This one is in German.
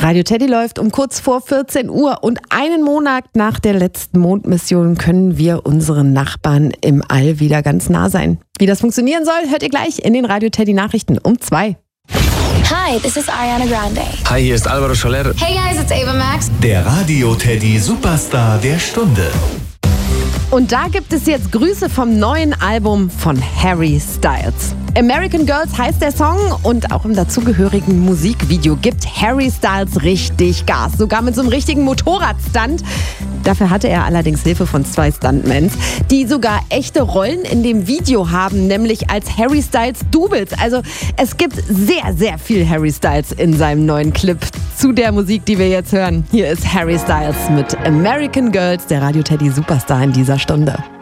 Radio Teddy läuft um kurz vor 14 Uhr und einen Monat nach der letzten Mondmission können wir unseren Nachbarn im All wieder ganz nah sein. Wie das funktionieren soll, hört ihr gleich in den Radio Teddy Nachrichten um 2. Hi, this is Ariana Grande. Hi, hier ist Alvaro Soler. Hey guys, it's Ava Max. Der Radio Teddy Superstar der Stunde. Und da gibt es jetzt Grüße vom neuen Album von Harry Styles. American Girls heißt der Song und auch im dazugehörigen Musikvideo gibt Harry Styles richtig Gas. Sogar mit so einem richtigen Motorradstunt. Dafür hatte er allerdings Hilfe von 2 Stuntmans, die sogar echte Rollen in dem Video haben, nämlich als Harry Styles Doubles. Also es gibt sehr, sehr viel Harry Styles in seinem neuen Clip zu der Musik, die wir jetzt hören. Hier ist Harry Styles mit American Girls, der Radio Teddy Superstar in dieser Stunde.